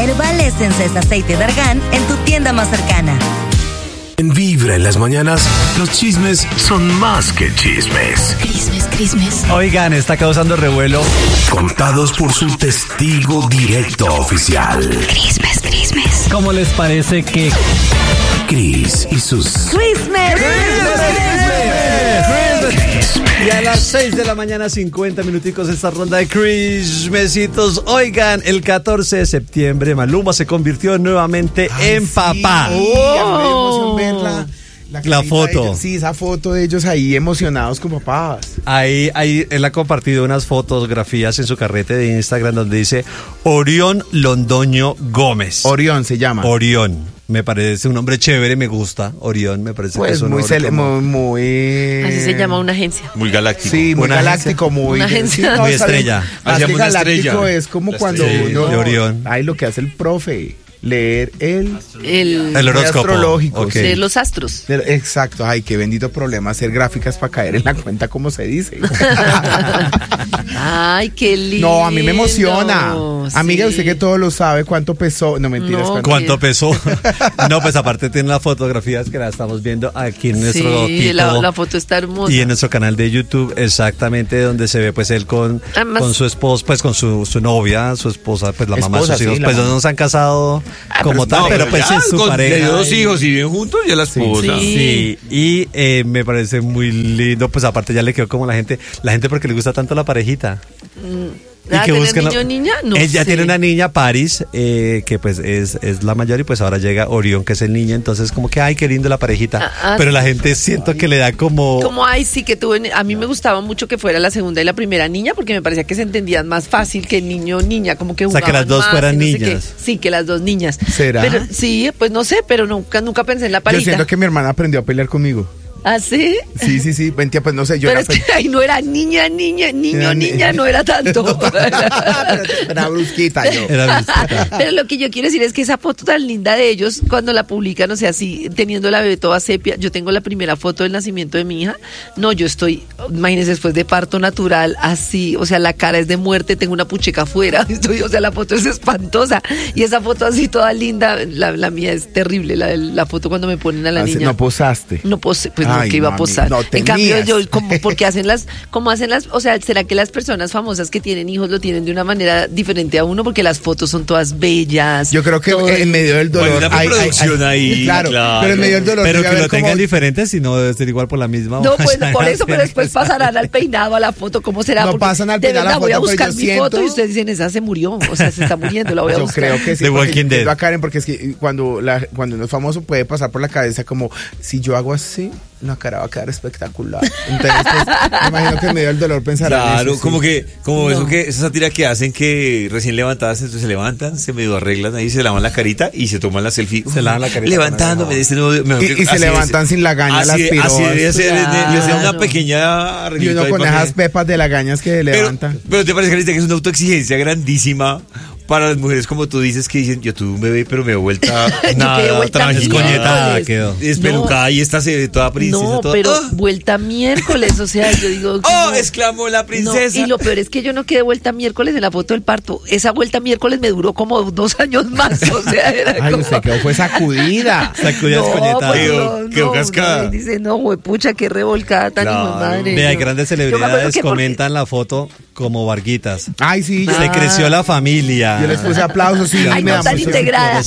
Herbal Essence es aceite de argán en tu tienda más cercana. En Vibra en las mañanas, los chismes son más que chismes. Crismes. Oigan, está causando revuelo. Contados por su testigo directo oficial. Crismes. ¿Cómo les parece que Cris y sus... ¡Chismes! Y a las 6 de la mañana, 50 minuticos, esta ronda de Crismesitos. Oigan, el 14 de septiembre, Maluma se convirtió nuevamente en papá. Me dio emoción ver la foto. Sí, esa foto de ellos ahí emocionados como papás. Ahí él ha compartido unas fotografías en su carrete de Instagram donde dice Orión Londoño Gómez. Orión se llama. Orión. Me parece un nombre chévere, me gusta. Orión, me parece que es un nombre muy... Así se llama una agencia. Muy galáctico. Sí, muy Una galáctico, muy... Una agencia. Sí, Muy está estrella. bien. Más Hacíamos que una galáctico estrella. es como La cuando estrella uno... de Orión. Ay, lo que hace el profe. Leer el horóscopo. astrológico. Ok. De los astros. Exacto. Ay, qué bendito problema hacer gráficas para caer en la cuenta, como se dice. Ay, qué lindo. No, a mí me emociona. Amiga, Sí. usted que todo lo sabe, ¿cuánto pesó? No, mentiras. No, ¿Cuánto pesó? No, pues aparte tiene las fotografías que la estamos viendo aquí en nuestro Sí, tipo la foto está hermosa. y en nuestro canal de YouTube, exactamente donde se ve pues él con su esposa, pues con su novia, su esposa, pues la mamá de Esposa, sus hijos, sí, pues la mamá. no se han casado como tal, pero pues ya, es su le pareja. dio 2 hijos y viven juntos y a la esposa. Sí, y me parece muy lindo, pues aparte ya le quedó como la gente porque le gusta tanto la parejita. ¿Tener niño o niña? No Ella sé. tiene una niña, Paris, que pues es la mayor y pues ahora llega Orión, que es el niño, entonces como que ay, qué lindo la parejita. Pero la gente siento que le da como... Como ay, sí que tuve, a mí me gustaba mucho que fuera la segunda y la primera niña porque me parecía que se entendían más fácil que niño o niña, como que O sea, jugaban que las dos más fueran y no sé niñas. qué. Sí, que las dos niñas. ¿Será? Pero, sí, pues no sé, pero nunca pensé en la Yo parejita. siento que mi hermana aprendió a pelear conmigo. ¿Ah, sí? Sí. Mentira, pues no sé, yo Pero era... es que ahí no era niña, niña, no era tanto. Era brusquita yo. Pero lo que yo quiero decir es que esa foto tan linda de ellos, cuando la publican, o sea, así, teniendo la bebé toda sepia, yo tengo la primera foto del nacimiento de mi hija, no, yo estoy, imagínense, después de parto natural, así, o sea, la cara es de muerte, tengo una pucheca afuera, o sea, la foto es espantosa, y esa foto así toda linda, la mía es terrible, la foto cuando me ponen a la niña. No posaste. No posé, pues Ay, no, que iba a mami, posar. no En cambio, tenías. yo, porque hacen las, o sea, ¿será que las personas famosas que tienen hijos lo tienen de una manera diferente a uno? Porque las fotos son todas bellas. Yo creo que todo en medio del dolor... Bueno, una preproducción ahí, Claro, claro. pero en medio del dolor... Pero debe que lo haber como- tengan diferente, si no debe ser igual por la misma. No, pues vaya por a eso, pero ser después pasarán al peinado, a la foto, ¿cómo será? No Porque pasan al de peinado, a la verdad voy a foto, pero buscar yo mi foto y siento- ustedes dicen, esa se murió, o sea, se está muriendo, la voy a Yo buscar. creo que sí. The porque Walking yo Dead. entiendo a Karen, porque es que cuando uno es famoso puede pasar por la cabeza como, si yo hago así, la cara va a quedar espectacular. Entonces, pues, me imagino que en medio del dolor pensarán Claro, eso, sí. como que, eso que, esa sátira que hacen que recién levantadas, entonces se levantan, se medio arreglan ahí, se lavan la carita y se toman la selfie. Se lavan la carita. Levantándome de este nuevo. Y se levantan sin lagaña las piroas. Así debe ser, Claro. les da una pequeña Y arreglito uno ahí con para esas que- pepas de lagañas que levantan. Pero te parece, Carita, que es una autoexigencia grandísima para las mujeres como tú dices que dicen, yo tuve un bebé pero me he vuelta quedé vuelta desconectada miércoles. quedó. despelucada y esta se ve toda princesa. No, toda, pero ¡ah! vuelta miércoles, o sea, yo digo... ¡Oh! no. Exclamó la princesa. No, y lo peor es que yo no quedé vuelta miércoles en la foto del parto. Esa vuelta miércoles me duró como 2 años más. O sea, era Ay, como... usted quedó fue sacudida. Sacudida desconectada. pues, Quedó cascada. Dice, no, huepucha, qué revolcada tan hijo de madre. Vea, no. grandes Yo me acuerdo celebridades que porque- comentan la foto como Varguitas. Ay, sí. Se creció la familia. Yo les puse aplausos. Sí, Ay, me no da tan mucho- integrada.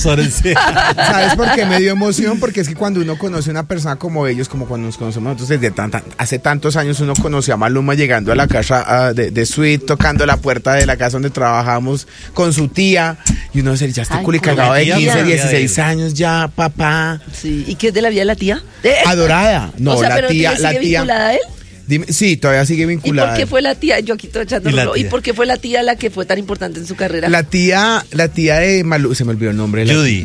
¿Sabes por qué me dio emoción? Porque es que cuando uno conoce a una persona como ellos, como cuando nos conocemos nosotros desde hace tantos años, uno conoció a Maluma llegando a la casa de Sweet, tocando la puerta de la casa donde trabajamos con su tía, y uno dice, ya está Ay, culicagado de con la tía, 15, con la tía 16 de él. años ya, papá. Sí, ¿y qué es de la vida de la tía? Adorada. No, o sea, la pero tía, ¿sigue la tía. vinculada a él? Dime, sí, todavía sigue ¿Y vinculada. por qué fue la tía? Yo aquí estoy echando ¿Y la rolo. ¿Y tía? por qué fue la tía la que fue tan importante en su carrera? La tía de Maluma, se me olvidó el nombre.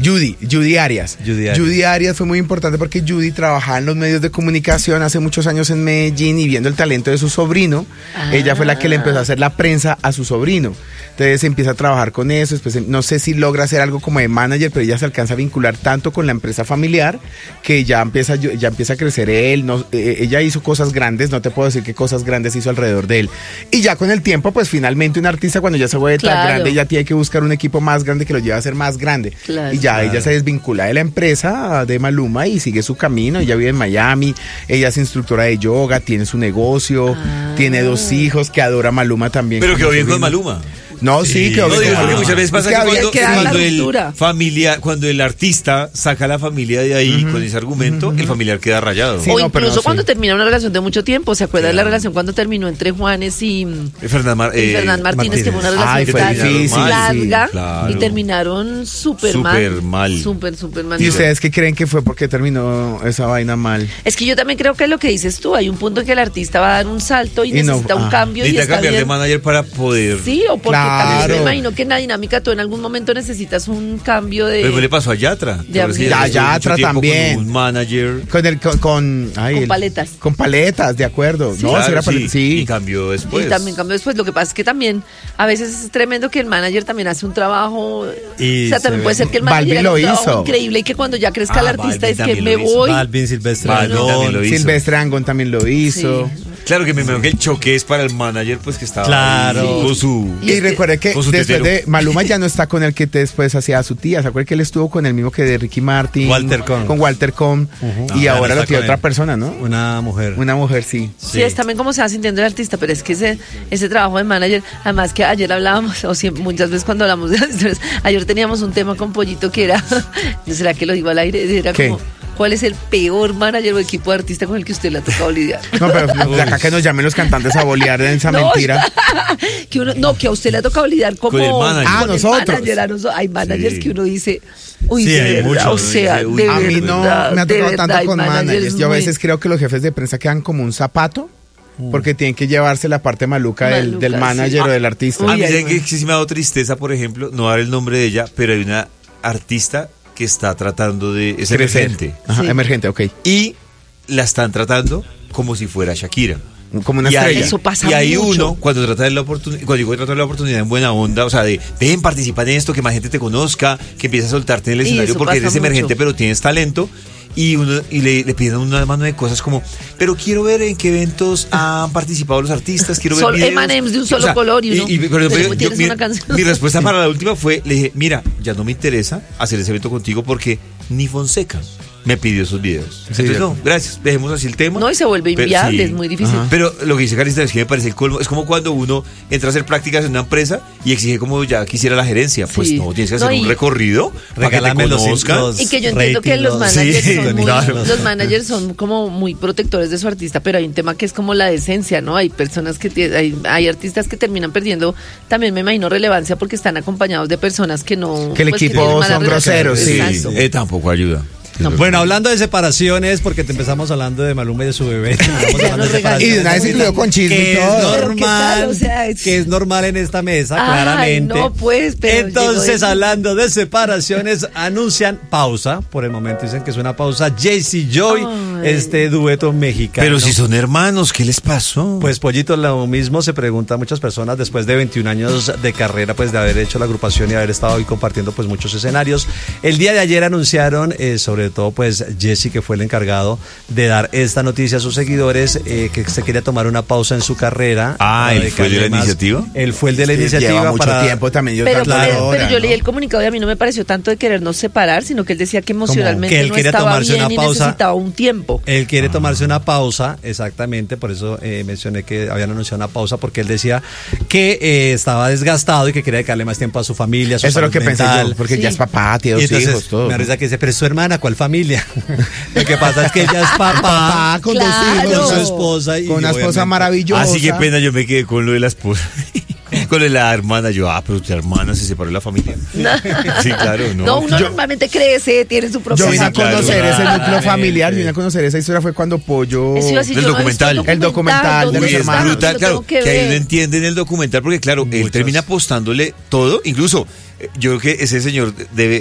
Judy Arias. Judy Arias. Judy Arias fue muy importante porque Judy trabajaba en los medios de comunicación hace muchos años en Medellín, y viendo el talento de su sobrino, ella fue la que le empezó a hacer la prensa a su sobrino. Entonces empieza a trabajar con eso, después no sé si logra hacer algo como de manager, pero ella se alcanza a vincular tanto con la empresa familiar que ya empieza a crecer él. Ella hizo cosas grandes, no te puedo decir qué cosas grandes hizo alrededor de él. Y ya con el tiempo, pues finalmente un artista cuando ya se vuelve tan Claro. grande, ya tiene que buscar un equipo más grande que lo lleve a ser más grande. Claro. Y ya ella se desvincula de la empresa de Maluma y sigue su camino. Ella vive en Miami, ella es instructora de yoga, tiene su negocio, tiene 2 hijos que adora a Maluma también. Pero como quedó bien con sobrino. Maluma. No, sí, quedó No, bien digo, con porque Maluma. muchas veces pasa Es que que había que dar la ruptura. cuando el artista saca a la familia de ahí con ese argumento, el familiar queda rayado. Sí, o no, pero incluso no sé. cuando termina una relación de mucho tiempo. ¿Se acuerda de la Claro. relación cuando terminó entre Juanes y Fernán Martínez, que fue una Ay, relación fue tan difícil, larga sí, claro. y terminaron súper Súper mal? mal. Súper mal. ¿Y ustedes qué creen que fue porque terminó esa vaina mal? Es que yo también creo que lo que dices tú, hay un punto en que el artista va a dar un salto y Y no, necesita un cambio y Necesita está cambiar de bien. manager para poder. Sí, o porque también Claro. me imagino que en la dinámica tú en algún momento necesitas un cambio de... Pero le pasó a Yatra. Ya, Pero sí, ya, estuvo mucho Yatra tiempo también. Con un manager. Con paletas. Con paletas, de acuerdo. No, Claro, sí era sí, paletas, sí. Y cambió después. Y también cambió después. Lo que pasa es que también a veces es tremendo que el manager también hace un trabajo. Y o sea, se también ve. puede ser que el manager Balvin haga un lo trabajo hizo. increíble y que cuando ya crezca el artista Balvin es que también me lo hizo. voy. Balvin, Silvestre Balvin Dangond. también lo hizo. Silvestre Dangond también lo hizo. Sí. Claro que me imagino que el choque es para el manager, pues que estaba Claro. ahí con su. Y Y es que- recuerde que con su después tetero. de Maluma ya no está con el que después hacía a su tía. ¿Se acuerda que él estuvo con el mismo que de Ricky Martin? Walter Cohn. Con Walter Cohn. No, Y ya ahora no lo está tiene con otra él. persona, ¿no? Una mujer. Una mujer, sí. Sí, es también como se va sintiendo el artista, pero es que ese trabajo de manager, además que ayer hablábamos, o siempre, muchas veces cuando hablamos de las historias, ayer teníamos un tema con Pollito que era, ¿no será que lo digo al aire? Era ¿Qué? como, ¿cuál es el peor manager o equipo de artista con el que usted le ha tocado lidiar? No, pero de acá que nos llamen los cantantes a bolear de esa No, mentira. que a usted le ha tocado lidiar como Con el manager. Ah, con el nosotros. manager, a nosotros. Hay managers Sí. que uno dice, uy, Sí, de hay verdad, muchos, o sea, dice, uy, de A mí no verdad, me ha de tocado verdad, tanto hay con managers. Yo a muy- veces creo que los jefes de prensa quedan como un zapato porque tienen que llevarse la parte maluca del Maluca, manager sí. o del artista. Uy, A mí ay, saben bueno. que sí me ha dado tristeza, por ejemplo, no dar el nombre de ella, pero hay una artista que está tratando de. Es Crecer. emergente. Ajá, Sí. emergente, ok. Y la están tratando como si fuera Shakira. Como una Y hay, estrella. Eso pasa y hay mucho. uno, cuando trata de la oportunidad, cuando digo tratar la oportunidad en buena onda, o sea, de ven, participar en esto, que más gente te conozca, que empieces a soltarte en el Y escenario eso porque pasa eres emergente, mucho. pero tienes talento. Y le piden una mano de cosas como, pero quiero ver en qué eventos han participado los artistas, quiero ver Sol- videos. M&M's de un solo color y uno, pero tienes una canción. mi respuesta para la última fue, le dije, mira, ya no me interesa hacer ese evento contigo porque ni Fonseca me pidió esos videos. Entonces, no, gracias, dejemos así el tema. No, y se vuelve Pero inviable, sí. es muy difícil. Ajá. Pero lo que dice Carita es que me parece el colmo. Es como cuando uno entra a hacer prácticas en una empresa y exige como ya quisiera la gerencia. Pues Sí. no, tienes que No, hacer y- un recorrido para que te Regálame conozcan. Y que yo entiendo que los rating, managers, Sí, son muy, claro. los managers son como muy protectores de su artista, pero hay un tema que es como la decencia, ¿no? Hay personas que hay artistas que terminan perdiendo, también me imagino, relevancia porque están acompañados de personas que no... Que el equipo tienen mala son relación. groseros, sí. Exacto. Tampoco ayuda. No, Bueno, hablando de separaciones, porque te empezamos hablando de Maluma y de su bebé. Estamos Ya hablando nos de separaciones. Y de una vez incluyó con chisme y que es todo. Pero ¿qué tal? normal, O sea, es- que es normal en esta mesa, Ay, claramente. no, pues, pero entonces, llegó el- hablando de separaciones, anuncian pausa. Por el momento dicen que es una pausa. Jesse Joy, Ay. este dueto mexicano. Pero si son hermanos, ¿qué les pasó? Pues Pollito, lo mismo se pregunta a muchas personas después de 21 años de carrera, pues de haber hecho la agrupación y haber estado hoy compartiendo pues muchos escenarios. El día de ayer anunciaron, sobre todo pues Jesse, que fue el encargado de dar esta noticia a sus seguidores, que se quería tomar una pausa en su carrera. Ah, para ¿él fue el de la dedicarle más- iniciativa? Él fue el de la Sí, iniciativa lleva mucho para... tiempo también. Yo Pero, tanto pero ahora, yo ¿no? leí el comunicado y a mí no me pareció tanto de querernos separar, sino que él decía que emocionalmente que él no quería estaba tomarse bien una y pausa. necesitaba un tiempo. Él quiere tomarse una pausa, exactamente, por eso mencioné que habían anunciado una pausa, porque él decía que estaba desgastado y que quería dedicarle más tiempo a su familia, a su Eso es lo salud que pensé mental. yo, porque Sí. ya es papá, tiene Y dos entonces hijos, todo. me risa que dice, pero es su hermana, ¿cuál familia? Lo que pasa es que ella es papá Papá con dos Claro. hijos. con su esposa y Con una esposa obviamente- maravillosa. Así que pena, yo me quedé con lo de la esposa. Con lo de la hermana, yo, pero tu hermana se separó de la familia. Sí, claro, no. No, uno normalmente crece, tiene su propio Yo vine a claro, conocer ese núcleo claramente. familiar, vine a conocer esa historia fue cuando Pollo... Eso iba a decir, Del yo no he visto documental. El documental de ¿dónde los Uy, es está? hermanos. brutal, Lo claro, tengo que ahí ver. uno entiende en el documental, porque claro, él Muchos. termina apostándole todo, incluso yo creo que ese señor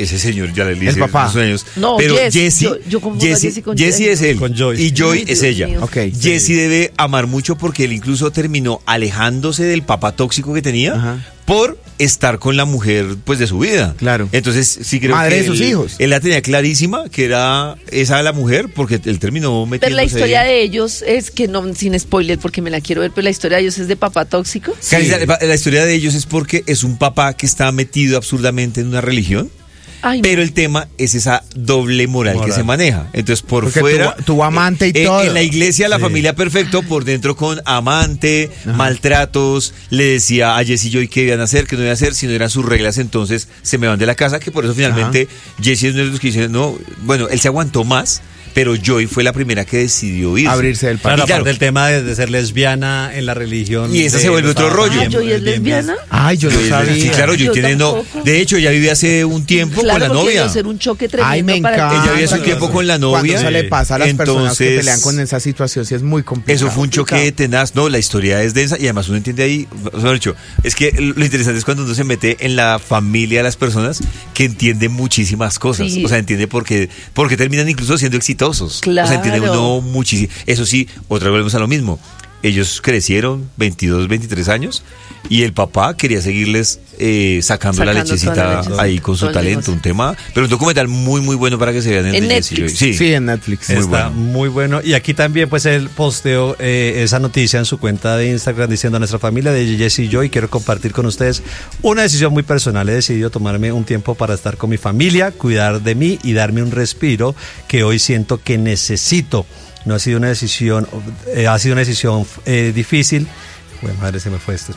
ya le dice papá. sus sueños, No, pero Jess, Jesse, yo confundo a Jesse con Jesse Joy. es él, Con Joy. y Joy Ay, es Dios ella. mío. Ok. Jesse debe amar mucho porque él incluso terminó alejándose del papá tóxico que tenía Ajá. por estar con la mujer pues de su vida. Claro. Entonces sí creo Madre que de sus hijos. Él la tenía clarísima que era esa la mujer porque él terminó metiéndose. Pero la historia de ellos es que no, sin spoiler, porque me la quiero ver, pero la historia de ellos es de papá tóxico. Carissa, la historia de ellos es porque es un papá que está metido absurdamente en una religión. Ay, Pero el tema es esa doble moral que se maneja. Entonces, por Porque fuera. tu amante y todo. En la iglesia, la familia perfecto, por dentro con amante, maltratos. Le decía a Jesse y Joy qué debían hacer, qué no debían hacer. Si no eran sus reglas, entonces se me van de la casa. Que por eso finalmente Jesse es uno de los que dicen, no, bueno, él se aguantó más. Pero Joy fue la primera que decidió irse. Abrirse del país. Claro, Claro. aparte del tema de ser lesbiana en la religión. Y esa se vuelve otro rollo. Ah, ¿Joy es lesbiana? Ay, yo no sabía. Sí, claro, Joy Yo tiene tampoco. De hecho, ella vive hace un tiempo Claro, con la porque novia. debió ser un choque tremendo Ay, me para encanta. Ella vive hace un tiempo con la novia. Cuando eso le pasa a las personas que Entonces, pelean con esa situación, sí es muy complicado. Eso fue un choque tenaz. No, la historia es densa y además uno entiende ahí, mejor dicho, es que lo interesante es cuando uno se mete en la familia de las personas que entiende muchísimas cosas. Sí. O sea, entiende por qué terminan incluso siendo exitosos. Claro. O sea, entiende uno muchísimo. Eso sí, otra vez volvemos a lo mismo. Ellos crecieron 22, 23 años y el papá quería seguirles sacando la Sacando lechecita toda la lechecita. ahí con su Todo el talento, negocio. un tema, pero un documental muy muy bueno para que se vean En de Jesse Netflix. Joy. Sí, en Netflix. Muy Está bueno. muy bueno. Y aquí también, pues, él posteó esa noticia en su cuenta de Instagram diciendo: a nuestra familia de Jesse y Joy, quiero compartir con ustedes una decisión muy personal. He decidido tomarme un tiempo para estar con mi familia, cuidar de mí y darme un respiro que hoy siento que necesito. No ha sido una decisión, ha sido una decisión difícil. Bueno, madre, se me fue esto.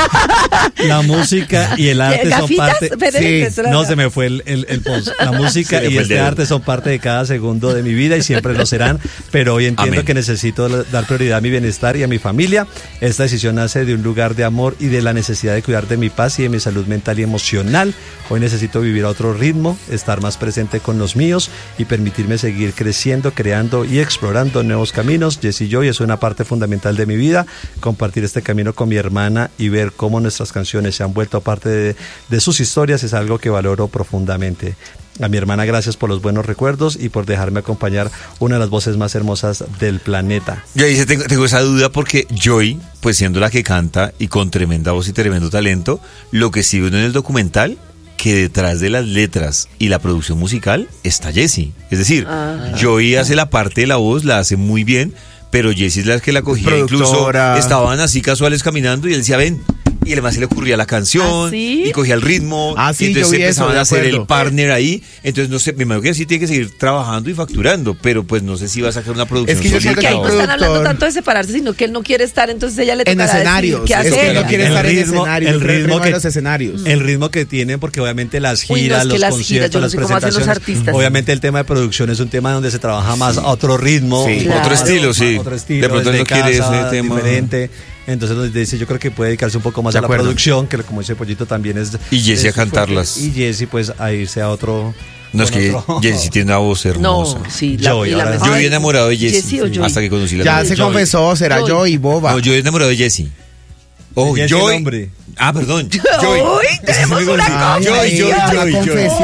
La música y el arte son ¿Gafitas? parte. Espere, Sí, No, se me fue el post. La música Se le y fue el este dedo. arte son parte de cada segundo de mi vida y siempre lo serán, pero hoy entiendo Amén. que necesito dar prioridad a mi bienestar y a mi familia. Esta decisión nace de un lugar de amor y de la necesidad de cuidar de mi paz y de mi salud mental y emocional. Hoy necesito vivir a otro ritmo, estar más presente con los míos y permitirme seguir creciendo, creando y explorando nuevos caminos. Jesse Joy es una parte fundamental de mi vida. Compartir este camino con mi hermana y ver cómo nuestras canciones se han vuelto parte de sus historias es algo que valoro profundamente. A mi hermana, gracias por los buenos recuerdos y por dejarme acompañar una de las voces más hermosas del planeta. Yo ahí tengo esa duda porque Joy, pues siendo la que canta y con tremenda voz y tremendo talento, lo que sí uno en el documental, que detrás de las letras y la producción musical está Jesse. Es decir, Joy hace la parte de la voz, la hace muy bien, pero Jesse es la que la cogía. Productora. Incluso estaban así casuales caminando y él decía, ven. Y además se le ocurría la canción ¿Ah, sí? y cogía el ritmo. Ah, sí, y entonces yo vi empezaban eso, de a hacer acuerdo. el partner ahí. Entonces, no sé, me imagino que sí tiene que seguir trabajando y facturando, pero pues no sé si va a sacar una producción Es que yo solita siento Que ahí no ahora. están hablando productor. tanto de separarse, sino que él no quiere estar, entonces ella le En tocará escenarios. decir qué Es que hacer. él no quiere El estar en ritmo- escenarios. el El ritmo ritmo de que- los escenarios. El ritmo que tienen, porque obviamente las Uy, no, giras, es que los las conciertos, giras, yo no las sé cómo hacen los presentaciones. artistas. Obviamente el tema de producción es un tema donde se trabaja más a otro ritmo. Sí. Claro. Otro estilo, sí. Otro estilo, De pronto él desde no quiere casa, ese tema. diferente. Entonces nos dice, yo creo que puede dedicarse un poco más De a la acuerdo. producción, que como dice Pollito también es... Y Jesse de a su cantarlas. fuerte. Y Jesse pues a irse a otro... No, es con que otro- Jesse tiene una voz hermosa. No, sí, Joy, y la ahora- mejor- Yo vi enamorado de Jesse, Jesse o Joy. hasta que conocí la Ya novia. se confesó, será Joy. yo y boba. No, yo he enamorado de Jesse. Oh, Jesse, Joy. el hombre. Ah, perdón. Joy. Uy, tenemos una Ay, Joy, ay, Joy, la Joy, Joy.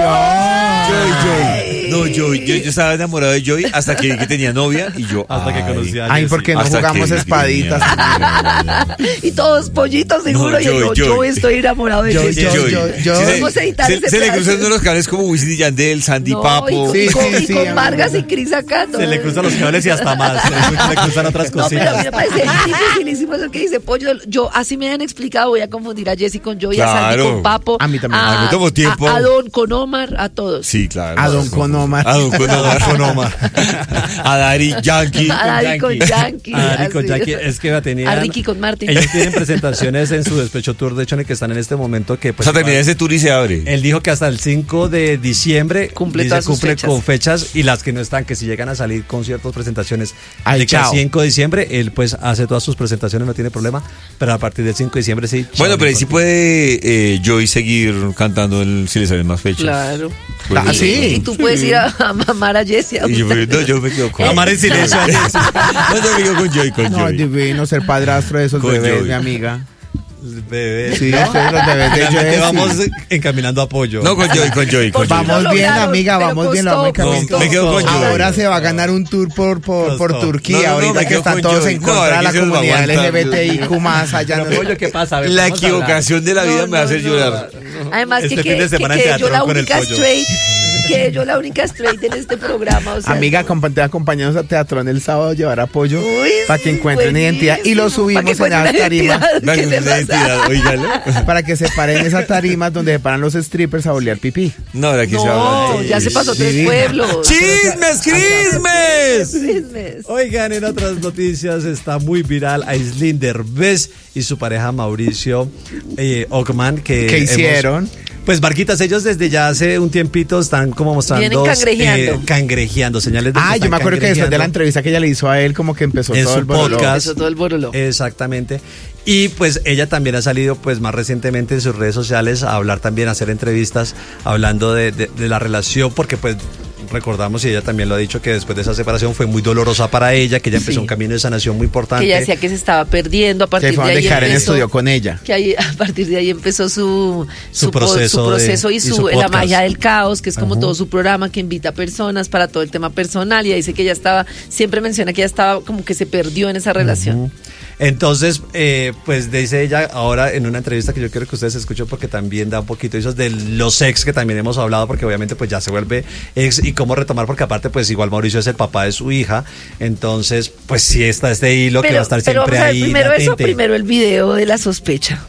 confesión. No, yo estaba enamorado de Joy hasta que vi que tenía novia y yo. Hasta que conocí a Ay, Jesse. ¿por qué no Hasta jugamos que- espaditas? Y todos pollitos seguro. No, y yo, Joy. yo estoy enamorado de Joy, Jesse. Joy. Sí, Vamos a editar ese se le pedazo. cruzan los cables como Wisin y Yandel, Sandy No, Papo. Sí, y con, sí, y sí, con a mí Vargas me- y Cris acá. ¿no? Se le cruzan los cables y hasta más. Se le cruzan otras No, pero a mí me cositas. parece dificilísimo eso que dice Pollo. Yo, así me han explicado, voy a confundir a Jesse con Joy, a Sandy Claro. con Papo. A mí también. A mí tomó tiempo. A Don con Omar, a todos. Sí, claro. A Don con Omar. A Don con Omar. A Dari Yankee. A Daddy con Yankee. A Daddy con así. Yankee. Es que tenían... A Ricky con Martin. Ellos tienen presentaciones en su Despecho Tour, de hecho, en el que están en este momento, que O pues... sea, termina ese tour y se abre. Él dijo que hasta el 5 de diciembre Cumple dice, todas sus cumple fechas. con fechas, y las que no están, que si llegan a salir conciertos, presentaciones Ay, de que al chao. 5 de diciembre, él pues hace todas sus presentaciones, no tiene problema, pero a partir del 5 de diciembre sí. Bueno, chao, pero ahí sí porque- puede Joy seguir cantando si le salen más fechas. Claro. Pues, Ah, sí. Y tú puedes ir a mamar a Jesse. Y yo, no, yo me quedo con. Amar en silencio a Jesse. No, yo me quedo con Joy, con No, Joy. divino ser padrastro de esos Con bebés, Joy. mi amiga. Bebé. Sí, ustedes los bebés de Realmente Jessie. vamos encaminando apoyo. No, con Joy. Vamos lo bien, lograron, amiga, pero vamos bien. costó, Lo vamos costó. Me quedo con Joy. Ahora se va a ganar un tour por Turquía, No, ahorita me que quedo están con todos Joy. en No, contra de aquí la se nos va a comunidad aguantar. LGBTIQ más allá. Pero, pollo, ¿qué pasa? A ver, La vamos a hablar. equivocación de la vida me va a hacer llorar. Además Este que fin de semana en quedé yo teatrón la con el única pollo. straight, que yo la única straight en este programa. O sea, Amiga, te acompañamos a Teatrón el sábado a llevar apoyo uy, para que encuentren identidad y lo buenísimo, subimos para que en las encuentren tarimas. identidad. ¿Qué te pasa? Identidad, óigalo. Para que se paren esas tarimas donde se paran los strippers a bolear pipí. No, ahora aquí se va a No, hablar. ya se pasó 3 Sí. pueblos. ¡Chismes, crismes! Chismes. Oigan, en otras noticias está muy viral Aislinn Derbez y su pareja Mauricio Ockman. ¿Qué hicieron? Pues Marquitas, ellos desde ya hace un tiempito están como mostrando Vienen cangrejeando. cangrejeando, señales de que Ah, yo están me acuerdo que después de la cangrejeando entrevista que ella le hizo a él, como que empezó en todo su el bololo. podcast. Empezó todo el borolo. Exactamente. Y pues ella también ha salido pues más recientemente en sus redes sociales a hablar también, a hacer entrevistas hablando de la relación, porque pues recordamos, y ella también lo ha dicho, que después de esa separación fue muy dolorosa para ella, que ella empezó Sí. un camino de sanación muy importante. Que ella decía que se estaba perdiendo. A Que partir fue de donde ahí Karen empezó, estudió con ella. que ahí, a partir de ahí empezó su proceso y su la podcast. magia del caos, que es como todo su programa que invita a personas para todo el tema personal, y ahí dice que ella estaba, siempre menciona que ella estaba como que se perdió en esa relación. Entonces, pues dice ella ahora en una entrevista que yo quiero que ustedes escuchen porque también da un poquito esos de los ex que también hemos hablado, porque obviamente pues ya se vuelve ex y cómo retomar, porque aparte pues igual Mauricio es el papá de su hija, entonces pues sí está este hilo que va a estar pero siempre vamos a ver, ahí primero eso, latente. primero el video de la sospecha.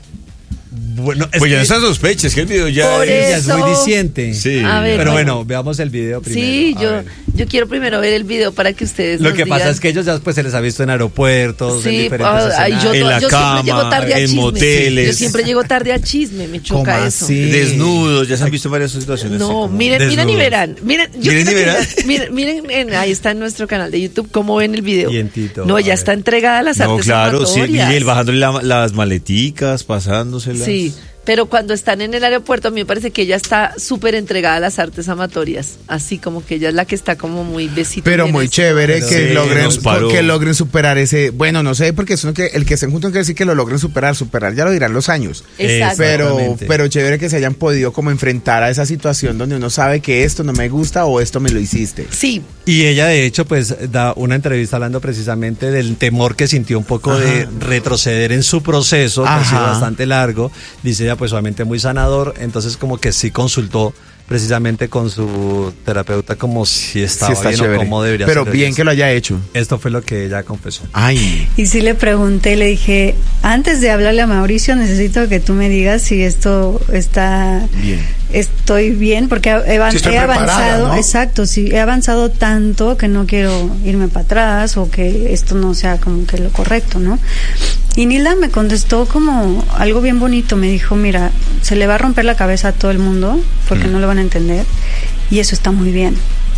Bueno, es Pues ya que no está sospecha, es que el video ya Por es... ella es eso- muy diciente. Sí. A ver, Pero bueno. bueno, veamos el video primero. Sí, A yo ver. quiero primero ver el video para que ustedes Lo nos que pasa digan. es que ellos ya pues se les ha visto en aeropuertos, en Sí, diferentes ay, escenarios. En la yo cama, siempre llego tarde a en chisme. moteles. Yo siempre llego tarde a chisme, me ¿Cómo choca eso. así? Desnudos, ya se han visto varias situaciones. así No, como miren y desnudos. verán. Miren, yo Miren y quiero verán. que- miren, ahí está en nuestro canal de YouTube cómo ven el video. Y en Tito, No, a ya ver. está entregada a las No, artes claro, sí, amatorias. Miguel, bajándole las maleticas, pasándoselas. Sí, pero cuando están en el aeropuerto a mí me parece que ella está súper entregada a las artes amatorias, así como que ella es la que está como muy besito. Pero muy chévere Pero que sí, logren nos paró. que logren superar ese, bueno, no sé, porque es uno que el que estén juntos quiere decir que lo logren superar ya lo dirán los años. Exacto. Exactamente. Pero chévere que se hayan podido como enfrentar a esa situación donde uno sabe que esto no me gusta o esto me lo hiciste. Sí, Y ella de hecho pues da una entrevista hablando precisamente del temor que sintió un poco de retroceder en su proceso, que ha sido Ajá. bastante largo. Dice ella pues obviamente muy sanador, entonces como que sí consultó precisamente con su terapeuta como si estaba Sí, está bien chévere. o cómo debería Pero ser. bien que lo haya hecho. Esto fue lo que ella confesó. Ay, Y sí le pregunté, le dije, antes de hablarle a Mauricio, necesito que tú me digas si esto está... bien. Estoy bien, porque Sí, estoy he preparada, avanzado, ¿no? exacto, sí, he avanzado tanto que no quiero irme para atrás o que esto no sea como que lo correcto, ¿no? Y Nilda me contestó como algo bien bonito, me dijo, mira, se le va a romper la cabeza a todo el mundo porque no lo van a entender y eso está muy bien.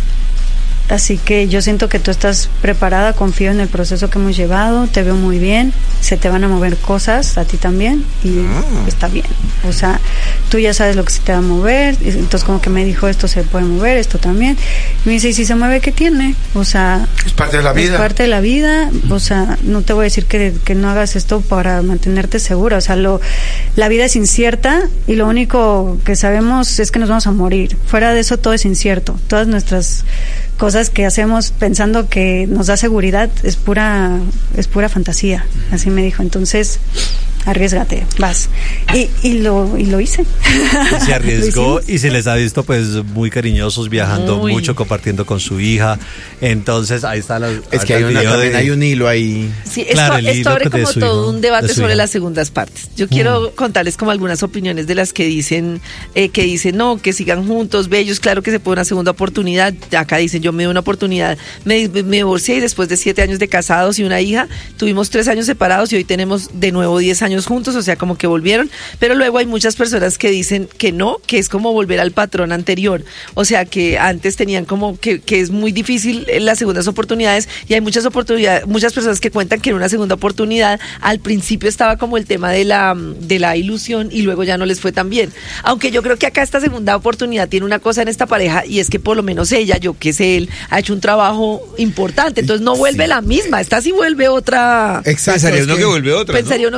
Así que yo siento que tú estás preparada, confío en el proceso que hemos llevado, te veo muy bien, se te van a mover cosas a ti también y está bien. O sea, tú ya sabes lo que se te va a mover, y entonces como que me dijo esto se puede mover, esto también. Y me dice, ¿y si se mueve qué tiene? O sea, Es parte de la es vida. parte de la vida, o sea, no te voy a decir que no hagas esto para mantenerte segura, o sea, la vida es incierta y lo único que sabemos es que nos vamos a morir. Fuera de eso todo es incierto, todas nuestras cosas que hacemos pensando que nos da seguridad es pura fantasía, así me dijo. Entonces, arriésgate, vas. Y lo hice. Y se arriesgó Lo hicimos. y se les ha visto pues muy cariñosos, viajando Muy. mucho, compartiendo con su hija. Entonces ahí está Es que también hay un hilo ahí. Sí, Claro, el esto hilo abre de como su todo hijo, un debate de su sobre hija. las segundas partes. Yo quiero contarles como algunas opiniones de las que dicen no, que sigan juntos, bellos, claro que se puede una segunda oportunidad. Acá dicen, yo me di una oportunidad, me divorcié y después de 7 años de casados y una hija, tuvimos 3 años separados y hoy tenemos de nuevo 10 años juntos, o sea, como que volvieron. Pero luego hay muchas personas que dicen que no, que es como volver al patrón anterior. O sea, que antes tenían como que es muy difícil las segundas oportunidades y hay muchas personas que cuentan que en una segunda oportunidad al principio estaba como el tema de la ilusión y luego ya no les fue tan bien. Aunque yo creo que acá esta segunda oportunidad tiene una cosa en esta pareja y es que por lo menos ella, yo que sé, él ha hecho un trabajo importante, entonces no vuelve la misma, esta sí vuelve otra. Exacto. Pensaría es uno que vuelve otra. Pensaría uno que vuelve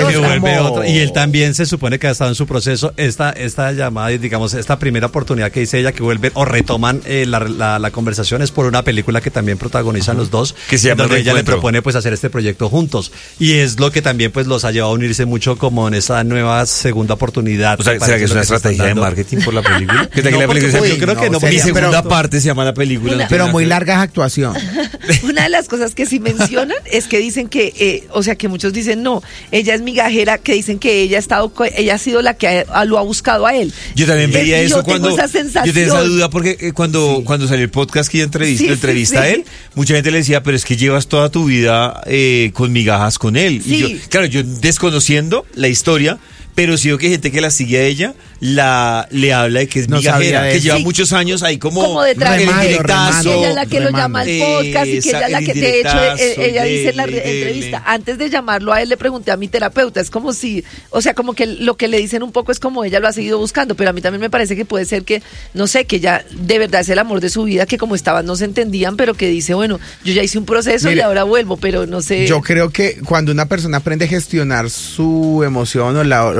que otra. vuelve Como- otro. Y él también se supone que ha estado en su proceso. Esta llamada, digamos, esta primera oportunidad que dice ella que vuelven o retoman la conversación es por una película que también protagonizan los dos. Que se llama donde ella le Reencuentro. propone pues hacer este proyecto juntos. Y es lo que también pues los ha llevado a unirse mucho como en esa nueva segunda oportunidad. O sea, ¿será que es una Parece lo se estrategia de están dando. marketing por la película? ¿Qué tal que No, la película porque, se- yo creo que no, Mi sería- segunda pero- parte se llama la película. Una- no tiene Pero nada muy que ver. larga es actuación. Una de las cosas que sí mencionan es que dicen que, o sea, que muchos dicen, no, ella es migajera, que dicen que ella ha sido la que lo ha buscado a él. Yo también veía Yo eso tengo cuando esa sensación. yo tenía esa duda porque cuando salió el podcast que ella Sí, entrevista sí, a sí. él, mucha gente le decía, pero es que llevas toda tu vida con migajas con él. Sí. Y yo, claro, yo desconociendo la historia, pero sí veo que hay gente que la sigue a ella, le habla de que es No sabía migajera, de que eso. lleva Sí. muchos años ahí Como detrás el de remando, indirectazo. que ella es la que lo remando. llama al podcast y que ella es la que, de hecho, ella dice en la entrevista, antes de llamarlo a él le pregunté a mi terapeuta, es como si, o sea, como que lo que le dicen un poco es como ella lo ha seguido buscando, pero a mí también me parece que puede ser que, no sé, que ya de verdad es el amor de su vida, que como estaban no se entendían, pero que dice, bueno, yo ya hice un proceso Mire, y ahora vuelvo, pero no sé. Yo creo que cuando una persona aprende a gestionar su emoción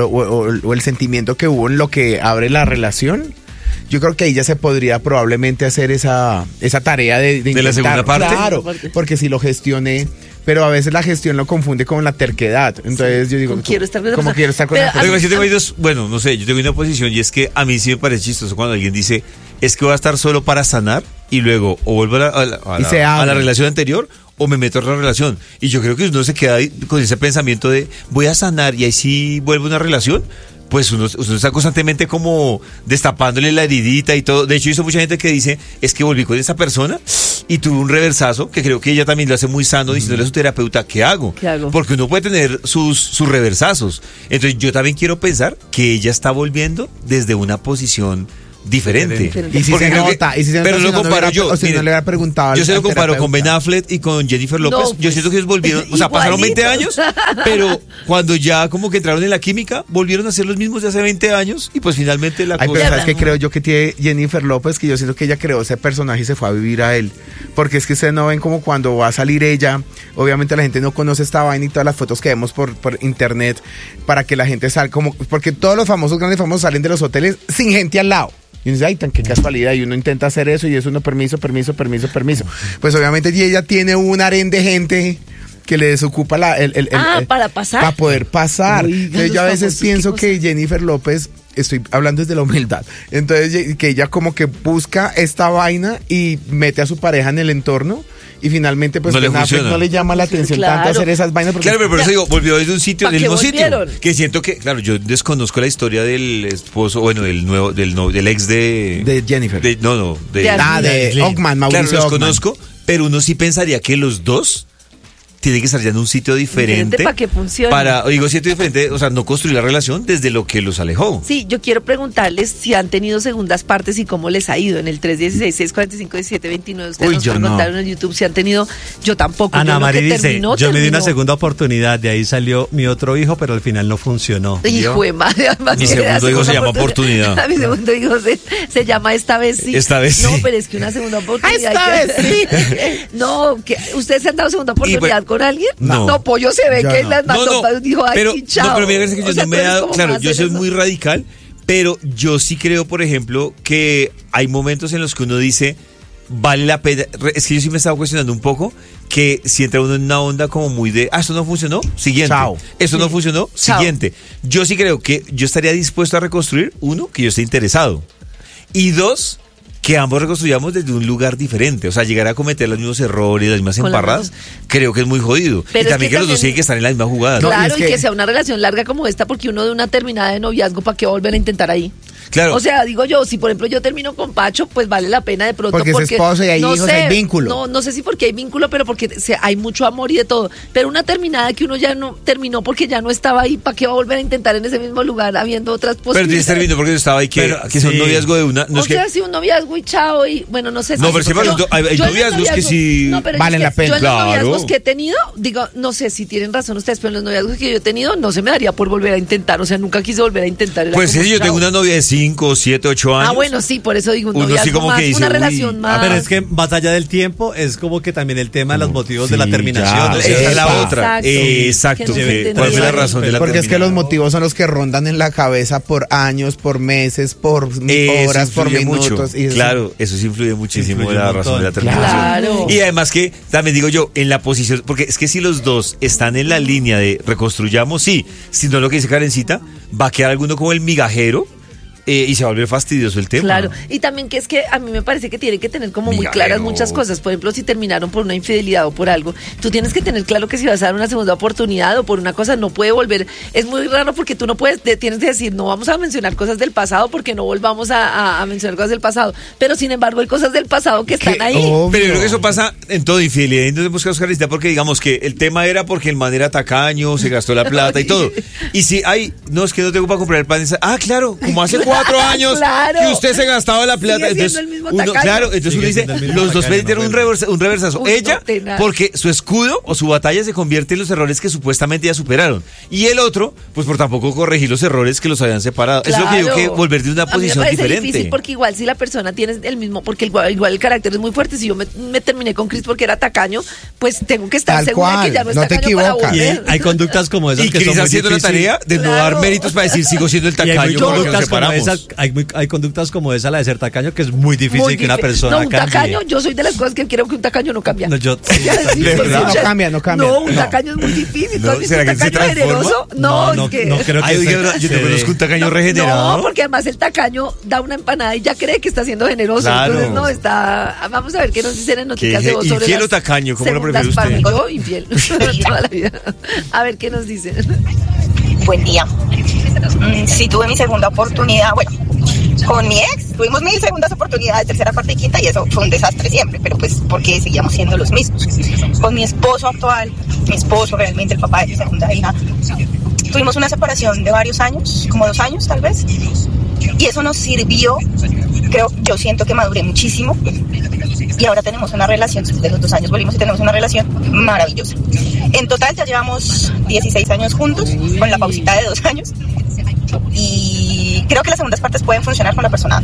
o el sentimiento que hubo en lo que abre la relación, yo creo que ahí ya se podría probablemente hacer esa tarea de la intentar. segunda parte. Claro, porque si lo gestioné, pero a veces la gestión lo confunde con la terquedad. Entonces yo digo, Con quiero estar con esa como persona. quiero estar con Pero esa a mí- Pero yo tengo ahí dos, bueno, no sé, yo tengo una posición y es que a mí sí me parece chistoso cuando alguien dice, es que voy a estar solo para sanar y luego o vuelvo Y se a abre. la relación anterior o me meto a otra relación. Y yo creo que uno se queda ahí con ese pensamiento de voy a sanar y ahí sí vuelvo a una relación. Pues uno está constantemente como destapándole la heridita y todo. De hecho, he visto mucha gente que dice, es que volví con esa persona y tuve un reversazo, que creo que ella también lo hace muy sano, diciéndole a su terapeuta, ¿qué hago? ¿Qué hago? Porque uno puede tener sus reversazos. Entonces yo también quiero pensar que ella está volviendo desde una posición diferente. Diferente. Y si Porque se creo que- nota, y si se nota, pero si lo no, no comparo hubiera- yo. o si no Miren, le hubiera preguntado al- yo se lo al comparo con Ben terapeuta. Affleck y con Jennifer López. No, Yo pues, siento que ellos volvieron, o sea, pasaron 20 años, igualitos. pero cuando ya como que entraron en la química, volvieron a ser los mismos de hace 20 años y pues finalmente la Ay, pero cosa... ¿sabes qué creo yo que tiene Jennifer López? Que yo siento que ella creó ese personaje y se fue a vivir a él. Porque es que ustedes no ven como cuando va a salir ella, obviamente la gente no conoce esta vaina y todas las fotos que vemos por internet, para que la gente salga como... Porque todos los famosos, grandes famosos salen de los hoteles sin gente al lado. Y uno dice, ay, tan qué casualidad, y uno intenta hacer eso y eso uno, permiso. Pues obviamente ella tiene un harén de gente que le desocupa para pasar. para poder pasar. Oigan, Entonces, yo los a veces famosos, pienso qué que cosa. Jennifer López, estoy hablando desde la humildad, entonces que ella como que busca esta vaina y mete a su pareja en el entorno y finalmente pues No le Ben Affleck funciona. no le llama la atención Claro. tanto hacer esas vainas porque Claro, pero por eso digo, volvió desde un sitio, ¿Pa' del qué mismo sitio. volvieron? Que siento que, claro, yo desconozco la historia del esposo, bueno, del ex de Jennifer. de de Ockman, Mauricio Claro, los Ockman. conozco, pero uno sí pensaría que los dos tienen que estar ya en un sitio diferente. para que funcione. Digo, sitio diferente, o sea, no construir la relación desde lo que los alejó. Sí, yo quiero preguntarles si han tenido segundas partes y cómo les ha ido en el 316-645-1729. Ustedes Uy, nos yo no. contaron en YouTube si han tenido. Yo tampoco. Ana yo lo que María dice, terminó, yo me di una terminó. segunda oportunidad, de ahí salió mi otro hijo, pero al final no funcionó. Hijo de madre, además Mi que segundo la hijo segunda se llama oportunidad. Mi segundo hijo se llama esta vez sí. Esta vez No, sí. pero es que una segunda oportunidad. Esta vez sí. No, que ¿ustedes se han dado segunda oportunidad con alguien? No. Pollo se ve Yo que no. las mandó, dijo, ay, pero, sí, chao. no, pero mira, que yo O sea, no me tú he eres dado, como claro, más yo de soy eso. muy radical, pero yo sí creo, por ejemplo, que hay momentos en los que uno dice, vale la pena, es que yo sí me estaba cuestionando un poco, que si entra uno en una onda como muy de, esto no funcionó, siguiente. Chao. Esto no funcionó, Chao. siguiente. Yo sí creo que yo estaría dispuesto a reconstruir, uno, que yo esté interesado, y dos, que ambos reconstruyamos desde un lugar diferente. O sea, llegar a cometer los mismos errores, las mismas Con las embarradas, creo que es muy jodido. Pero y es también que que los dos también- tienen que estar en la misma jugada. No, y Claro, es y que- que sea una relación larga como esta, porque uno de una terminada de noviazgo, ¿para qué volver a intentar ahí? Claro. O sea, digo yo, si por ejemplo yo termino con Pacho, pues vale la pena de pronto. Porque es esposo y hay no hijos, sé, hay vínculo. No sé si porque hay vínculo, pero porque hay mucho amor y de todo. Pero una terminada que uno ya no terminó porque ya no estaba ahí, ¿para qué va a volver a intentar en ese mismo lugar habiendo otras Pero posibilidades? tienes término porque yo estaba ahí Pero, que son sí. noviazgo de una. No O es que, sea, si un noviazgo y chao, y bueno, no sé. No, pero sí, yo- pero hay yo en los noviazgos que sí pero valen es la pena. Yo en Claro. los noviazgos que he tenido, digo, no sé si tienen razón ustedes, pero en los noviazgos que yo he tenido no se me daría por volver a intentar. O sea, nunca quise volver a intentar. Era pues como, sí, yo chao. tengo una novia de 5, 7, 8 años. Ah, bueno, sí, por eso digo un Uno sí noviazgo como más, que dice, una uy, relación más. Pero es que más allá del tiempo, es como que también el tema de los motivos de la Sí, terminación. ya. O sea, Esa es la Exacto. otra. Exacto. Que no se ¿Cuál entendía. fue la razón de la Porque es que los terminación? motivos son los que rondan en la cabeza por años, por meses, por Eso horas, por influye minutos. mucho. Y eso- Claro, eso sí influye muchísimo Influye la un razón de la montón. terminación. Claro. Y además que también digo yo, en la posición, porque es que si los dos están en la línea de reconstruyamos, sí, si no lo que dice Karencita, va a quedar alguno como el migajero y se va a volver fastidioso el tema. Claro, y también que es que a mí me parece que tienen que tener como muy Migajero. claras muchas cosas. Por ejemplo, si terminaron por una infidelidad o por algo, tú tienes que tener claro que si vas a dar una segunda oportunidad o por una cosa no puede volver. Es muy raro porque tú no puedes, tienes que decir, no vamos a mencionar cosas del pasado porque no volvamos a mencionar cosas del pasado. Pero sin embargo hay cosas del pasado que están ahí. Obvio. Pero yo creo que eso pasa en todo infidelidad. Y no te buscas Karencita porque digamos que el tema era porque el man era tacaño, se gastó la plata y todo. Y si hay, no, es que no tengo para comprar el pan. Ah, claro, como hace 4 años. Claro. Que usted se gastaba la plata. Sigue siendo Entonces, el mismo uno, tacaño. claro, entonces Sigue uno dice, siendo el mismo los dos tacaño, metieron no un reversazo. Uy, Ella, no, tenaz. porque su escudo o su batalla se convierte en los errores que supuestamente ya superaron. Y el otro, pues por tampoco corregir los errores que los habían separado. Es lo que digo, que volver de una A mí posición me parece diferente. difícil porque igual si la persona tiene el mismo, porque igual el carácter es muy fuerte. Si yo me terminé con Chris porque era tacaño, pues tengo que estar Tal segura cual, que ya no es no te tacaño para equivocas. Y volver. hay conductas como esas Y que son Cris muy haciendo la difíciles. tarea de no dar Claro. méritos para decir sigo siendo el Y hay, tacaño porque nos conductas como separamos. esas, hay conductas como esa, la de ser tacaño, que es muy difícil Muy que una difícil. persona No, un cambie. tacaño, yo soy de las cosas que creo que un tacaño no cambia. No, yo- Ya, sí, ¿De pues, verdad? muchas- No cambia, no cambia. No, un No. tacaño es muy difícil. ¿Tú No, has visto ¿será un que se tacaño transforma? generoso? No, es que... no creo que Ay, oiga, se- yo te se conozco dé. un tacaño regenerado. No, porque además el tacaño da una empanada y ya cree que está siendo generoso. Claro. Entonces, no, está... Vamos a ver qué nos dicen en Noticias de Voz sobre ¿Infiel o las tacaño? ¿Cómo lo segundas prefiere usted? partes. Yo, infiel. Toda la vida. A ver qué nos dicen. Buen día. Sí, tuve mi segunda oportunidad. Bueno, con mi ex tuvimos 1000 segundas oportunidades, tercera, cuarta y quinta, y eso fue un desastre siempre, pero pues porque seguíamos siendo los mismos. Con mi esposo actual, mi esposo realmente, el papá de mi segunda hija, tuvimos una separación de varios años, como 2 años tal vez, y eso nos sirvió, yo siento que maduré muchísimo, y ahora tenemos una relación, de los 2 años volvimos y tenemos una relación maravillosa. En total ya llevamos 16 años juntos, con la pausita de 2 años, y creo que las segundas partes pueden funcionar con la persona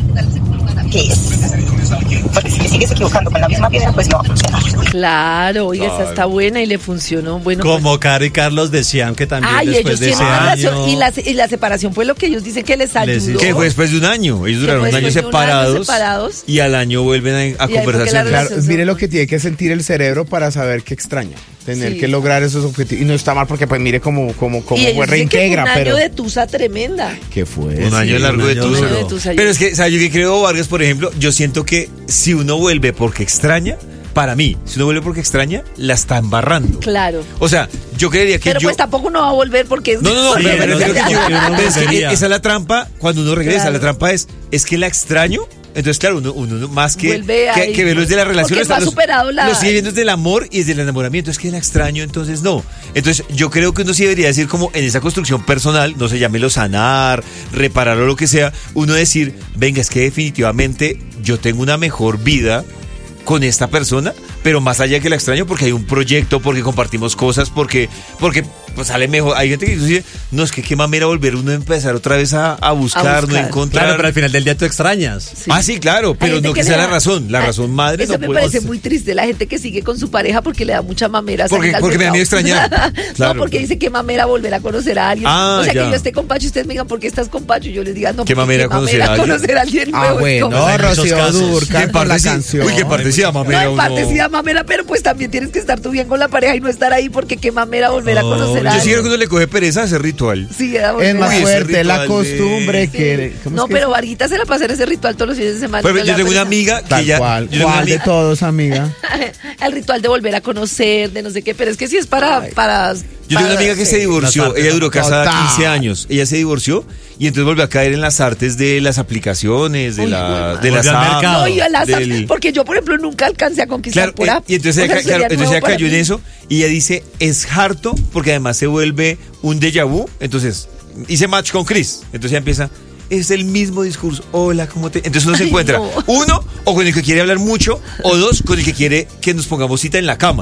que es. Porque si te sigues equivocando con la misma piedra, pues no va a funcionar. Claro, oiga, esa está buena y le funcionó. Bueno, Como Caro y Carlos decían que también ay, después ellos de tienen ese una año... relación y la separación fue lo que ellos dicen que les ayudó. Que fue después de un año. Ellos Que duraron fue un año después de un año separados. y al año vuelven a ahí fue que la conversaciones. relación- Claro, mire lo que tiene que sentir el cerebro para saber qué extraña. Tener Sí. que lograr esos objetivos. Y no está mal porque pues mire cómo y ellos dicen que fue reintegra, un año pero de tusa tremenda. ¿qué fue? Un año Sí, largo un de año tusa. duro. De tusa. Pero es que, ¿sabes? Yo que creo, Vargas, por ejemplo, yo siento que si uno vuelve porque extraña, para mí, si uno vuelve porque extraña, la está embarrando. Claro. O sea, yo creería que Pero yo... pues tampoco no va a volver porque es... No, Sí, pero pero es lo que yo- yo- yo no pero es que volvería. esa es la trampa cuando uno regresa. Claro. La trampa es que la extraño. Entonces, claro, uno más que Vuelve ahí. verlo desde la relación. Porque no ha superado la- Lo sigue viendo desde el amor y desde el enamoramiento. Es que la extraño, entonces no. Entonces, yo creo que uno sí debería decir como en esa construcción personal, no sé, llámelo sanar, reparar o lo que sea, uno decir, venga, es que definitivamente yo tengo una mejor vida con esta persona, pero más allá de que la extraño porque hay un proyecto, porque compartimos cosas, porque pues sale mejor. Hay gente que dice, no, es que qué mamera volver uno a empezar otra vez a buscar, no buscar. encontrar. Claro, pero al final del día tú extrañas. Sí. Ah, sí, claro, Hay pero gente no que le sea da- la razón madre Eso no me puede. parece muy triste, la gente que sigue con su pareja porque le da mucha mamera. Porque- salir al porque me da mercado. miedo extrañar. Claro. No, porque dice que mamera volver a conocer a alguien. Ah, o sea, ya. que yo esté con Pacho y ustedes me digan, ¿por qué estás con Pacho? Y yo les diga, no, Qué porque mamera conocer a alguien. conocer a alguien Ah, nuevo. Es bueno, como- en esos Rocío casos. Dúrcal con la canción. Uy, qué parte sí da No, mamera en parte uno. sí da mamera, pero pues también tienes que estar tú bien con la pareja y no estar ahí porque qué mamera volver a Oh, conocer a Yo sí creo alguien. que uno le coge pereza hacer ritual. Sí, da Es volver más a- Uy, ese fuerte la ritual costumbre de- que... ¿cómo No, es que pero es? Varguita se la pasa en ese ritual todos los fines de semana. Pero no le yo da tengo una pereza. amiga que Tal ya. cual. yo tengo una ¿Cuál de amiga- todos, amiga? El ritual de volver a conocer, de no sé qué, pero es que sí es para Yo tengo una amiga que se divorció, Las artes, ella duró casada total. 15 años, ella se divorció y entonces volvió a caer en las artes de las aplicaciones, de Uy, las Volvió al apps, mercado. No, y a las del- porque yo, por ejemplo, nunca alcancé a conquistar Claro, por app. y entonces O sea, ella, claro, sería entonces nuevo ella para cayó en mí. eso y ella dice, es harto porque además se vuelve un déjà vu, entonces hice match con Chris, entonces ella empieza, es el mismo discurso, hola, ¿cómo te...? Entonces uno se Ay, encuentra, no. uno, o con el que quiere hablar mucho, o dos, con el que quiere que nos pongamos cita en la cama.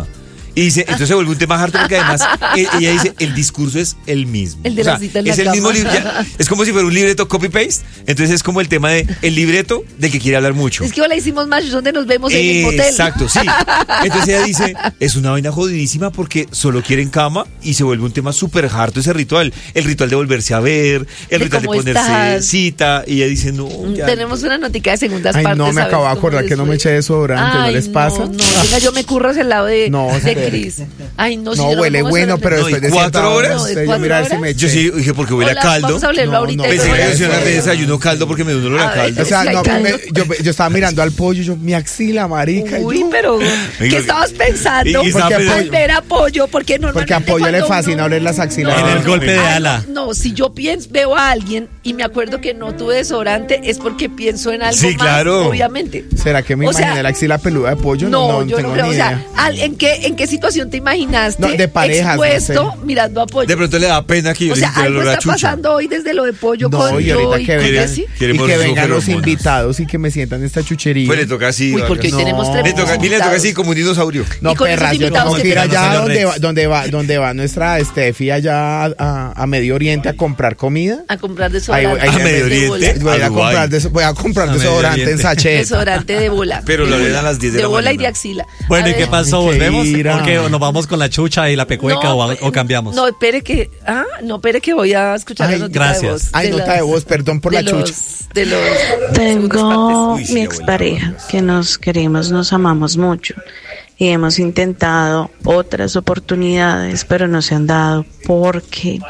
Y dice, entonces se vuelve un tema harto porque además ella dice, el discurso es el mismo. El de la cita en la es el cama. mismo libro. Es como si fuera un libreto copy-paste. Entonces es como el tema de el libreto del que quiere hablar mucho. Es que ahora hicimos match donde nos vemos en el hotel. Exacto, sí. Entonces ella dice, es una vaina jodidísima porque solo quieren cama y se vuelve un tema súper harto ese ritual. El ritual de volverse a ver, el De ritual de cómo ponerse estás. cita. Y ella dice, no, ya. Tenemos una notica de segundas Ay, partes. no, me ¿sabes acabo de cómo acordar les que no me fue? eché desodorante, ¿no Ay, les pasa? No, venga, yo me curro hacia el lado de espere. Cris. Ay, no, si No, yo me huele pongo bueno, desodorante. pero No, después ¿y de 4 cierta hora, horas? no sé, ¿De yo mirar 4 si me horas? Yo eché. sí dije, porque huele Hola, a caldo. Vamos a olerlo No, ahorita. no, Pensé que Hola. iba a decir de desayuno caldo porque me dio un olor a A ver, caldo. O sea, Sí, hay no, caldo. yo estaba mirando al pollo y yo, mi axila, marica. y Uy, yo, pero ¿qué estabas pensando? ¿Y estaba Porque pensando? Al ver a Pollo, porque normalmente Porque a Pollo le cuando fascina uno- oler las axilas. En el golpe de Ay, ala. No, si yo veo a alguien y me acuerdo que no tuve desodorante, es porque pienso en algo Sí, más, claro. obviamente. ¿Será que me O sea, imaginé la axila peluda de pollo? No, yo tengo no creo. ni O sea, idea. ¿en qué situación te imaginaste No, de parejas, no expuesto sé. mirando a Pollo? De pronto le da pena que yo O le sea, sintiera el algo olor a está chucha. pasando hoy desde lo de Pollo No, con y ahorita Joy, que con vengan, Jessy. Quiere y que morir sus vengan los feromonas. invitados y que me sientan esta chuchería. Pues le toca así. Uy, porque hoy vacas. tenemos No. tremendos Le toca, mire, le toca así como un dinosaurio. No, Y con esos perra, yo invitados tengo que que ir tenemos allá en los donde va nuestra Steffi allá a Medio Oriente a comprar comida. A comprar Ahí desodorante. voy- ahí A Medio de bola. Oriente. Voy a Dubái. comprar A Medio desodorante en Oriente. sachet. Desodorante de bola. Pero de lo bola. leen a las 10 de la bola y de mañana. axila. Bueno, A ¿y qué ver. pasó? Ay, qué ¿Volvemos? ira. Porque nos vamos con la chucha y la pecueca o cambiamos. No, espere que voy a escuchar Ay, la nota gracias. de voz. Ay, nota de voz, perdón por la chucha. De los Tengo segundas Uy, sí, mi abuela, expareja que nos queremos, nos amamos mucho y hemos intentado otras oportunidades, pero no se han dado porque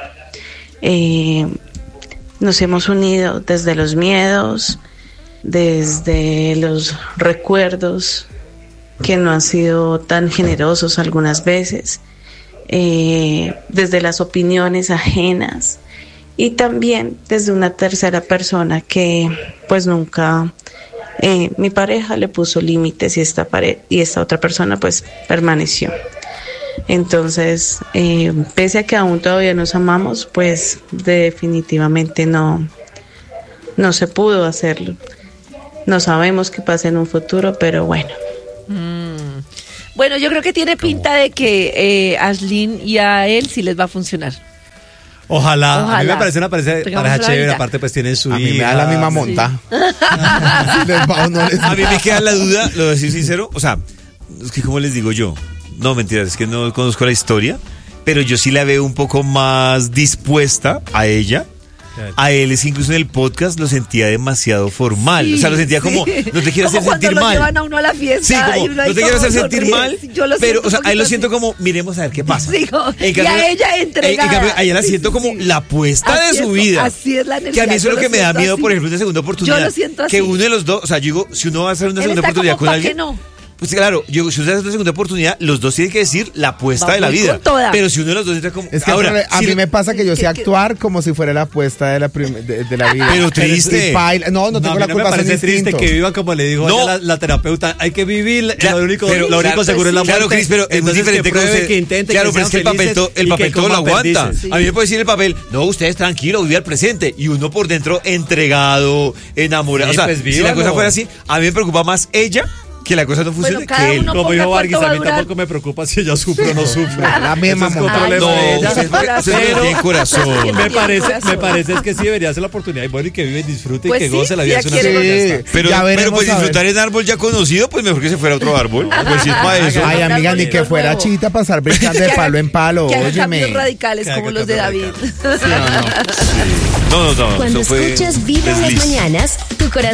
nos hemos unido desde los miedos, desde los recuerdos que no han sido tan generosos algunas veces, desde las opiniones ajenas y también desde una tercera persona que pues nunca mi pareja le puso límites y esta otra persona pues permaneció. Entonces, pese a que aún todavía nos amamos, pues definitivamente no se pudo hacerlo. No sabemos qué pasa en un futuro, pero bueno. Bueno, yo creo que tiene pinta de que Ashlyn y a él sí les va a funcionar. Ojalá. A mí Ojalá. me parece una pareja Pegamos la chévere. vida. Aparte, pues tienen su A mí me da la hija. misma monta. Si les va o no les A mí va. me queda la duda, lo voy a decir sincero, o sea, es que como les digo yo, no mentiras, es que no conozco la historia, pero yo sí la veo un poco más dispuesta a ella. A él es incluso en el podcast lo sentía demasiado formal, Sí, o sea, lo sentía sí. como, no te quiero hacer Como cuando sentir lo mal. llevan a uno a la fiesta. Sí, como, y uno ahí no te quiero como hacer sentir sonríe. mal, Sí, yo lo pero, siento o sea, un ahí lo poquito siento así. como, miremos a ver qué pasa. Sí, como- En y a ella entregada. En cambio, a ella la Sí, siento sí, como sí. la apuesta Así de su es, vida. así es la Que a energía, mí eso yo es lo que lo me da siento miedo, así. por ejemplo, una segunda oportunidad. Yo lo siento así. Que uno de los dos, o sea, yo digo, si uno va a hacer una Él segunda está oportunidad como, con ¿pa' alguien. qué no? Pues claro, yo, si usted hace una segunda oportunidad, los dos tienen que decir la apuesta Va, de la voy vida. con toda. Pero si uno de los dos entra como. Es que ahora, a si mí lo- me pasa que yo sé que- actuar como si fuera la apuesta de la vida. Pero triste. Y baila. No No, tengo a mí la no me culpa, son parece triste instintos. que vivan como le dijo No. ella la terapeuta. Hay que vivir. Claro, lo único pero- seguro es la muerte. Claro, Cris, pero es muy Entonces, diferente que pruebe, usted- que intente. Claro, que pero es que el sean papel, felices el y papel que todo lo coman aguanta. perdices. A mí me puede decir el papel, no, ustedes tranquilo, vive al presente. Y uno por dentro entregado, enamorado. Sí, o sea, pues, si la vívalo. cosa fuera así, a mí me preocupa más ella que la cosa no funcione cada que él. uno Como ponga dijo cuánto Vargas, va a a mí durar. tampoco me preocupa si ella sufre o no sufre. La misma Ese es monta. problema No, de ella. ustedes no Pero- tienen corazón. Me parece es que sí debería ser la oportunidad y bueno, y que vive y disfrute Pues y que sí, goce la si vida. ya Es una quiere sola, ya Sí. está. Pero, Ya veremos, pero pues a ver. disfrutar en árbol ya conocido, pues mejor que se fuera a otro árbol. Pues si es para eso. Ay, amiga, ni que fuera Nuevo. chita pasar brincando de Que haga- palo en palo. Que haga Óyeme. cambios radicales Que haga como los de David. cambios No, Cuando eso fue escuchas Vibra en las desliz. mañanas, tu corazón